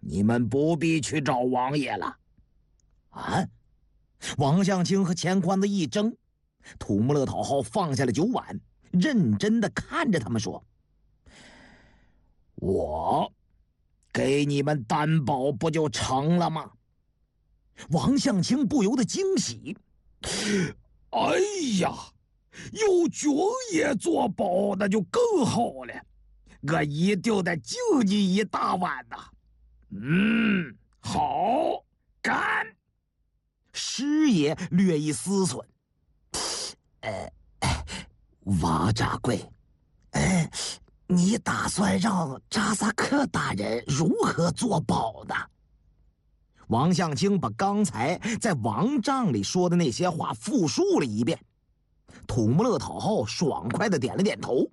你们不必去找王爷了。” 啊！王相清和钱宽子一怔，土木勒讨号放下了酒碗，认真地看着他们说：“ 我给你们担保不就成了吗？” 王相清不由得惊喜：“ 哎呀，有军爷做保那就更好了，我一定得敬你一大碗呐！”“好，干！” 师爷略一思忖：“王掌柜，你打算让扎萨克大人如何做保呢？”王相清把刚才在王帐里说的那些话复述了一遍。土木勒讨号爽快地点了点头：“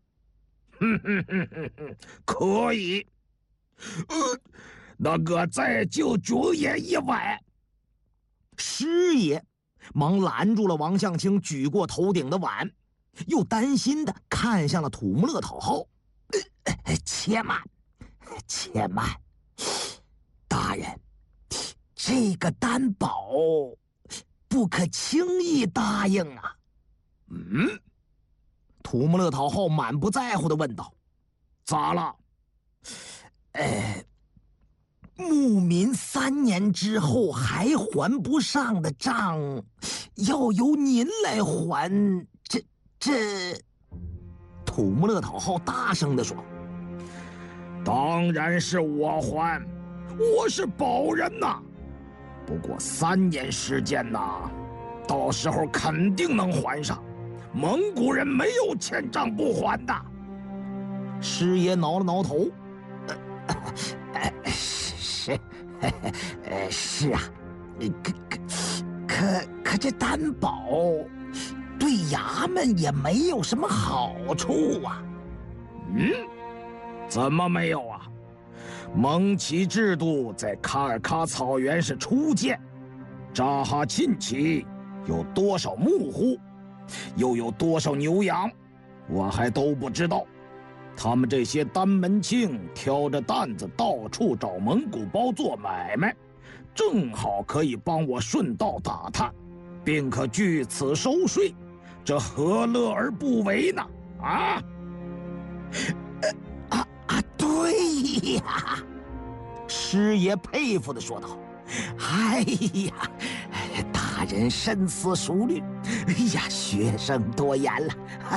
可以。那我再敬军爷一碗。” 师爷忙拦住了王相清举过头顶的碗，又担心地看向了土木勒讨号：“且慢，且慢，大人，这个担保不可轻易答应啊。”“ 土木勒讨号满不在乎地问道：“咋了？”“ 牧民3年之后还还不上的账，要由您来还。这……”土木勒讨号大声地说：“ 当然是我还，我是保人呐。不过3年时间呐，到时候肯定能还上。蒙古人没有欠账不还的。” 师爷挠了挠头：“是啊，可这担保对衙门也没有什么好处啊。”“ 怎么没有啊？蒙旗制度在卡尔喀草原是初见，扎哈沁旗有多少牧户，又有多少牛羊，我还都不知道。他们这些单门庆挑着担子到处找蒙古包做买卖，正好可以帮我顺道打探，并可据此收税，这何乐而不为呢？啊！”“ 对呀！”师爷佩服地说道：“哎呀，大人深思熟虑，哎呀，学生多言了，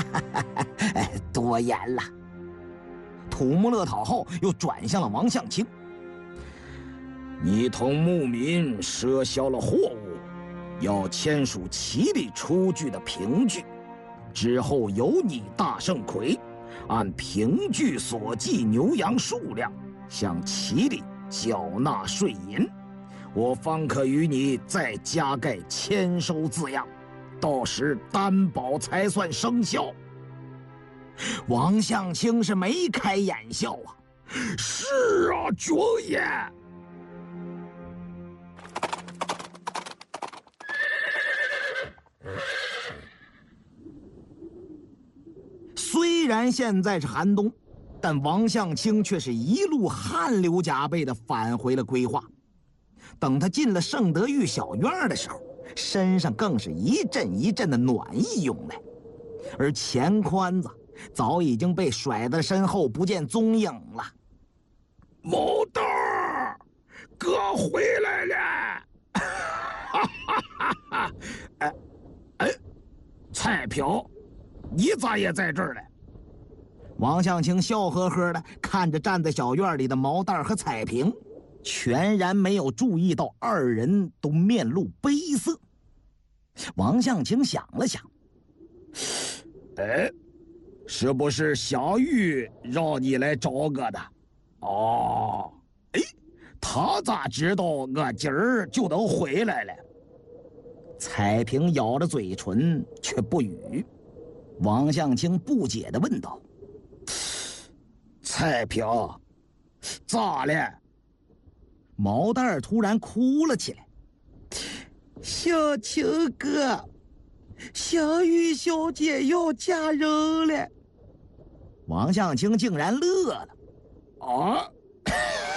多言了。”土木勒讨号又转向了王相清：“ 你同牧民赊销了货物，要签署旗里出具的凭据，之后由你大圣魁按凭据所记牛羊数量向旗里缴纳税银，我方可与你再加盖签收字样，到时担保才算生效。” 王相清是眉开眼笑啊：“ 是啊，军爷。” 虽然现在是寒冬，但王相清却是一路汗流浃背地返回了归化。等他进了盛德峪小院的时候，身上更是一阵一阵的暖意涌来，而钱宽子早已经被甩在身后不见踪影了。 “毛蛋儿，哥回来了！”“哈哈哈哈！彩票，你咋也在这儿了？” 王相清笑呵呵地看着站在小院里的毛蛋和彩萍，全然没有注意到二人都面露悲色。王相清想了想：“ 是不是小玉让你来找我的？”“哦，他咋知道我今儿就能回来了？” 彩萍咬着嘴唇却不语。王相清不解地问道：“ 彩萍，咋了？” 毛蛋儿突然哭了起来：“小青哥，小玉小姐要嫁人了。”王相清竟然乐了：“ 啊！